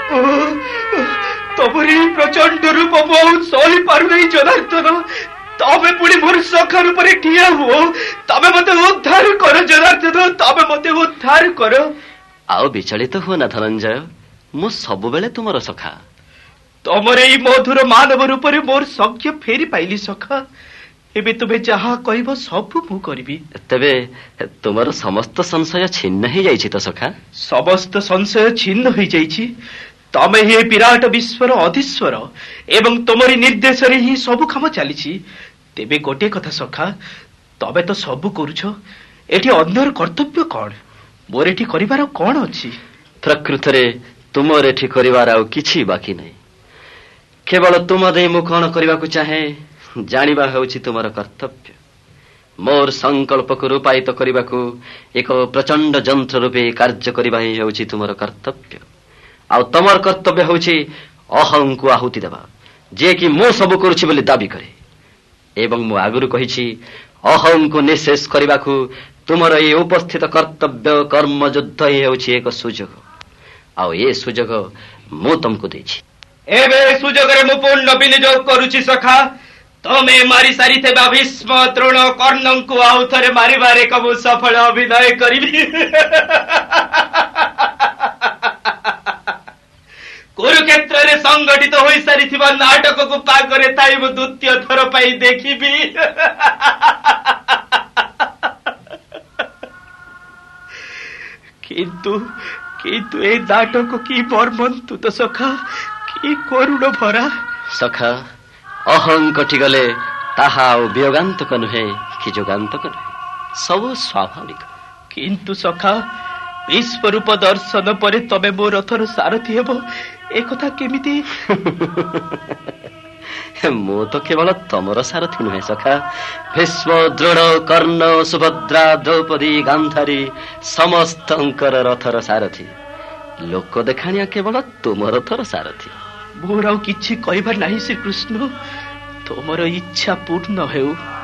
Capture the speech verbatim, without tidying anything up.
ତମରି ପ୍ରଚଣ୍ଡ ରୂପ ବହୁତ ସହି ପାରୁନାହିଁ ଜନାର୍ଦ୍ଦନ। ତମେ ପୁଣି ମୋର ସଖା ରୂପରେ ଠିଆ ହୁଅ। ତମେ ମତେ ଉଦ୍ଧାର କର ଜନାର୍ଦ୍ଦନ, ତମେ ମତେ ଉଦ୍ଧାର କର। ଆଉ ବିଚଳିତ ହୁଅ ନା ଧନଞ୍ଜୟ, ମୁଁ ସବୁବେଳେ ତୁମର ସଖା। ତମର ଏଇ ମଧୁର ମାନବ ରୂପରେ ମୋର ସଖ୍ୟ ଫେରି ପାଇଲି ସଖା। ଏବେ ତୁମେ ଯାହା କହିବ ସବୁ ମୁଁ କରିବି। ତେବେ ତୁମର ସମସ୍ତ ସଂଶୟ ଛିନ୍ନ ହେଇଯାଇଛି ତ ସଖା? ସମସ୍ତ ସଂଶୟ ଛିନ୍ନ ହୋଇଯାଇଛି। ତମେ ହିଁ ବିରାଟ ବିଶ୍ୱର ଅଧୀଶ୍ୱର ଏବଂ ତମରି ନିର୍ଦ୍ଦେଶରେ ହିଁ ସବୁ କାମ ଚାଲିଛି। ତେବେ ଗୋଟିଏ କଥା ସଖା, ତମେ ତ ସବୁ କରୁଛ, ଏଠି ଅନ୍ୟର କର୍ତ୍ତବ୍ୟ କଣ? ମୋର ଏଠି କରିବାର କଣ ଅଛି? ପ୍ରକୃତରେ ତୁମର ଏଠି କରିବାର ଆଉ କିଛି ବାକି ନାହିଁ। କେବଳ ତୁମ ଦେଇ ମୁଁ କଣ କରିବାକୁ ଚାହେଁ ଜାଣିବା ହେଉଛି ତୁମର କର୍ତ୍ତବ୍ୟ। ମୋର ସଂକଳ୍ପକୁ ରୂପାୟିତ କରିବାକୁ ଏକ ପ୍ରଚଣ୍ଡ ଯନ୍ତ୍ର ରୂପେ କାର୍ଯ୍ୟ କରିବା ହିଁ ହେଉଛି ତୁମର କର୍ତ୍ତବ୍ୟ। ଆଉ ତମର କର୍ତ୍ତବ୍ୟ ହେଉଛି ଅହଂକୁ ଆହୁତି ଦେବା, ଯିଏକି ମୁଁ ସବୁ କରୁଛି ବୋଲି ଦାବି କରେ। ଏବଂ ମୁଁ ଆଗରୁ କହିଛି, ଅହଂକୁ ନିଃଶେଷ କରିବାକୁ ତୁମର ଏହି ଉପସ୍ଥିତ କର୍ତ୍ତବ୍ୟ କର୍ମ ଯୁଦ୍ଧ ହିଁ ହେଉଛି ଏକ ସୁଯୋଗ। ଆଉ ଏ ସୁଯୋଗ ମୁଁ ତମକୁ ଦେଇଛି। ଏବେ ସୁଯୋଗରେ ମୁଁ ପୂର୍ଣ୍ଣ ବିନିଯୋଗ କରୁଛି ସଖା। ତମେ ମାରି ସାରିଥିବା ଭୀଷ୍ମ, ଦ୍ରୋଣ, କର୍ଣ୍ଣଙ୍କୁ ଆଉ ଥରେ ମାରିବାରେ ଏକ ମୁଁ ସଫଳ ଅଭିନୟ କରିବି। କୁରୁକ୍ଷେତ୍ରରେ ସଂଗଠିତ ହୋଇସାରିଥିବା ନାଟକକୁ ପାଗରେ ଥାଇ ମୁଁ ଦ୍ୱିତୀୟ ଥର ପାଇଁ ଦେଖିବି। କିନ୍ତୁ କିନ୍ତୁ ଏ ନାଟକ କି ମର୍ମନ୍ତୁଦ ସଖା, କି କରୁଣ ଭରା। ସଖା, ଅହଂ କଟିଗଲେ ତାହା ଆଉ ବିୟୋଗାନ୍ତକ ନୁହେଁ କି ଯୋଗାନ୍ତକ ନୁହେଁ, ସବୁ ସ୍ୱାଭାବିକ। କିନ୍ତୁ ସଖା, ବିଶ୍ୱରୂପ ଦର୍ଶନ ପରେ ତମେ ମୋ ରଥର ସାରଥୀ ହେବ, ଏକଥା କେମିତି? ମୁଁ ତ କେବଳ ତମର ସାରଥୀ ନୁହେଁ ସଖା, ଭୀଷ୍ମ, ଦ୍ରୋଣ, କର୍ଣ୍ଣ, ସୁଭଦ୍ରା, ଦ୍ରୌପଦୀ, ଗାନ୍ଧାରୀ ସମସ୍ତଙ୍କର ରଥର ସାରଥୀ। ଲୋକ ଦେଖାଣିଆ କେବଳ ତୁମ ରଥର ସାରଥୀ। ମୋର ଆଉ କିଛି କହିବାର ନାହିଁ ଶ୍ରୀକୃଷ୍ଣ, ତୁମର ଇଚ୍ଛା ପୂର୍ଣ୍ଣ ହେଉ।